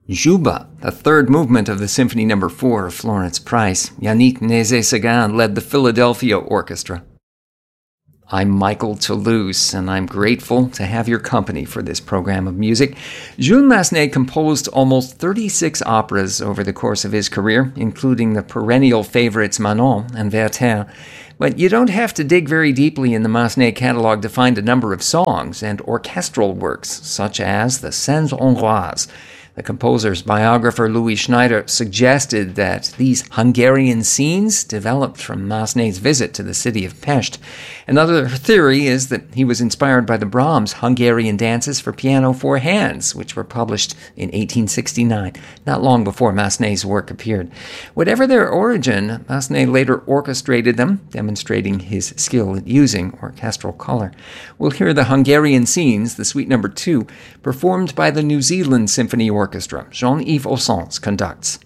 Juba, the third movement of the Symphony No. 4 of Florence Price. Yannick Nézet-Séguin led the Philadelphia Orchestra. I'm Michael Toulouse, and I'm grateful to have your company for this program of music. Jules Massenet composed almost 36 operas over the course of his career, including the perennial favorites Manon and Werther. But you don't have to dig very deeply in the Massenet catalog to find a number of songs and orchestral works, such as the Scènes Hongroises. The composer's biographer Louis Schneider suggested that these Hungarian scenes developed from Massenet's visit to the city of Pest. Another theory is that he was inspired by the Brahms Hungarian dances for piano four hands, which were published in 1869, not long before Massenet's work appeared. Whatever their origin, Massenet later orchestrated them, demonstrating his skill at using orchestral color. We'll hear the Hungarian scenes, the Suite No. 2, performed by the New Zealand Symphony Orchestra. Jean-Yves Ossens conducts.